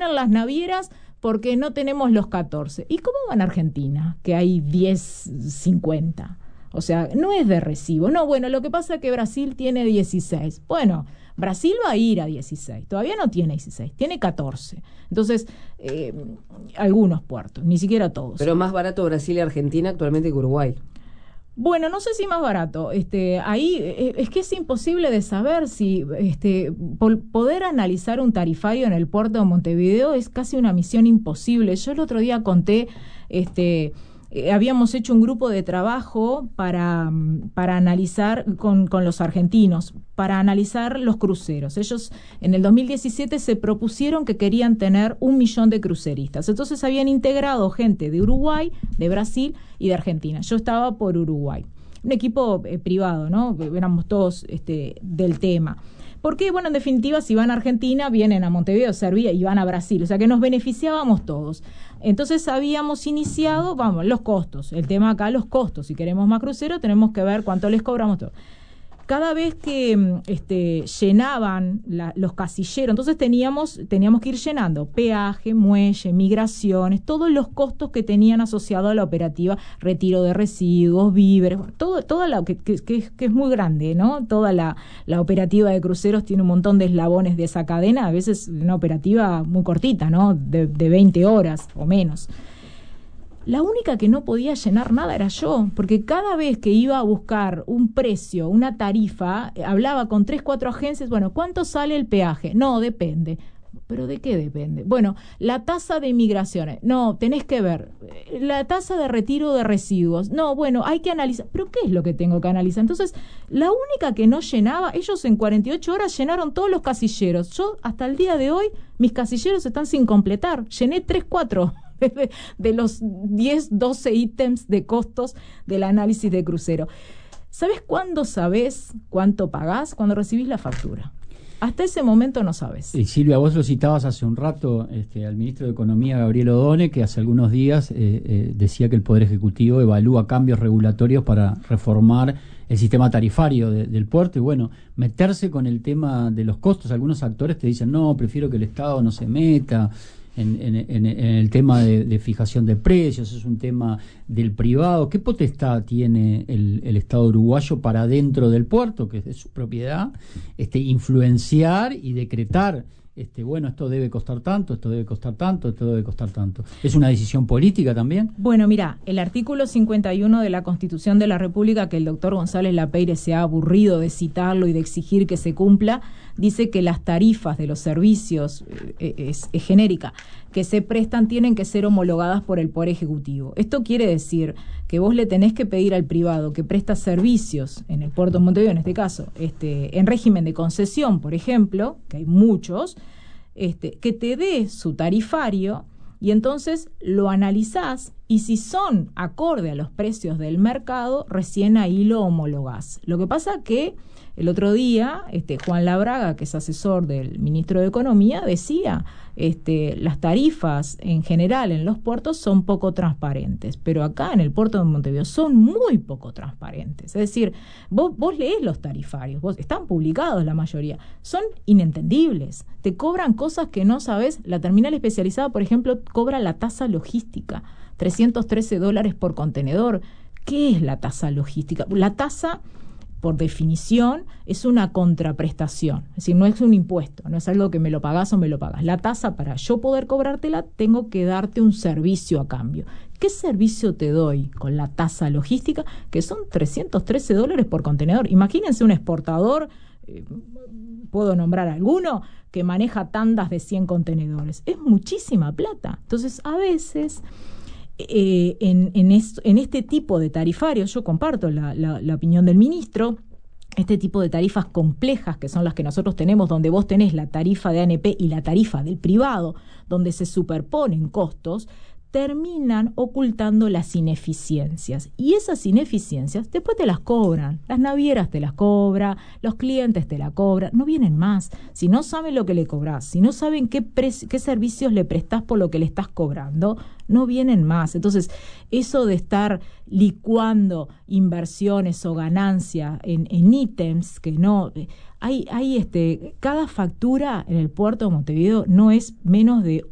llenan las navieras porque no tenemos los 14. ¿Y cómo van a Argentina? Que hay 10, 50. O sea, no es de recibo. No, bueno, lo que pasa es que Brasil tiene 16. Bueno, Brasil va a ir a 16. Todavía no tiene 16, tiene 14. Entonces, algunos puertos, ni siquiera todos. Pero más barato Brasil y Argentina actualmente que Uruguay. Bueno, no sé si más barato. Ahí es que es imposible de saber si poder analizar un tarifario en el puerto de Montevideo es casi una misión imposible. Yo el otro día conté, habíamos hecho un grupo de trabajo para analizar con los argentinos, para analizar los cruceros. Ellos en el 2017 se propusieron que querían tener 1 millón de cruceristas. Entonces habían integrado gente de Uruguay, de Brasil y de Argentina. Yo estaba por Uruguay. Un equipo privado, ¿no? Éramos todos del tema. Porque, bueno, en definitiva, si van a Argentina, vienen a Montevideo, Serbia y van a Brasil. O sea que nos beneficiábamos todos. Entonces habíamos iniciado, los costos. El tema acá, los costos. Si queremos más crucero, tenemos que ver cuánto les cobramos todo. Cada vez que llenaban los casilleros, entonces teníamos que ir llenando peaje, muelle, migraciones, todos los costos que tenían asociados a la operativa, retiro de residuos, víveres, toda la que es muy grande, ¿no? Toda la operativa de cruceros tiene un montón de eslabones de esa cadena, a veces una operativa muy cortita, ¿no? De 20 horas o menos. La única que no podía llenar nada era yo, porque cada vez que iba a buscar un precio, una tarifa, hablaba con 3, 4 agencias, bueno, ¿cuánto sale el peaje? No, depende. ¿Pero de qué depende? Bueno, la tasa de migraciones. No, tenés que ver. La tasa de retiro de residuos. No, bueno, hay que analizar. ¿Pero qué es lo que tengo que analizar? Entonces, la única que no llenaba, ellos en 48 horas llenaron todos los casilleros. Yo, hasta el día de hoy, mis casilleros están sin completar. Llené 3, 4 de los 10, 12 ítems de costos del análisis de crucero. ¿Sabes cuándo sabés cuánto pagás? Cuando recibís la factura. Hasta ese momento no sabes. Silvia, vos lo citabas hace un rato al ministro de Economía, Gabriel Odone, que hace algunos días decía que el Poder Ejecutivo evalúa cambios regulatorios para reformar el sistema tarifario del puerto y bueno, meterse con el tema de los costos. Algunos actores te dicen, no, prefiero que el Estado no se meta en el tema de fijación de precios, es un tema del privado. ¿Qué potestad tiene el Estado uruguayo para dentro del puerto, que es de su propiedad, influenciar y decretar, bueno, esto debe costar tanto, esto debe costar tanto, esto debe costar tanto? ¿Es una decisión política también? Bueno, mira, el artículo 51 de la Constitución de la República, que el doctor González Lapeyre se ha aburrido de citarlo y de exigir que se cumpla, dice que las tarifas de los servicios, es genérica, que se prestan tienen que ser homologadas por el Poder Ejecutivo. Esto quiere decir que vos le tenés que pedir al privado que presta servicios en el puerto de Montevideo, en este caso, en régimen de concesión, por ejemplo, que hay muchos, que te dé su tarifario y entonces lo analizás y si son acorde a los precios del mercado, recién ahí lo homologás. Lo que pasa que el otro día, Juan Labraga, que es asesor del ministro de Economía, decía, las tarifas en general en los puertos son poco transparentes, pero acá en el puerto de Montevideo son muy poco transparentes. Es decir, vos leés los tarifarios, están publicados la mayoría, son inentendibles. Te cobran cosas que no sabés. La terminal especializada, por ejemplo, cobra la tasa logística, $313 por contenedor. ¿Qué es la tasa logística? La tasa, por definición, es una contraprestación, es decir, no es un impuesto, no es algo que me lo pagás o me lo pagas. La tasa, para yo poder cobrártela, tengo que darte un servicio a cambio. ¿Qué servicio te doy con la tasa logística? Que son $313 por contenedor. Imagínense un exportador, puedo nombrar alguno, que maneja tandas de 100 contenedores. Es muchísima plata. Entonces, a veces en este tipo de tarifarios, yo comparto la opinión del ministro, este tipo de tarifas complejas que son las que nosotros tenemos, donde vos tenés la tarifa de ANP y la tarifa del privado, donde se superponen costos, terminan ocultando las ineficiencias. Y esas ineficiencias después te las cobran. Las navieras te las cobran, los clientes te la cobran, no vienen más. Si no saben lo que le cobrás, si no saben qué servicios le prestás por lo que le estás cobrando, no vienen más. Entonces, eso de estar licuando inversiones o ganancias en ítems que no... cada factura en el puerto de Montevideo no es menos de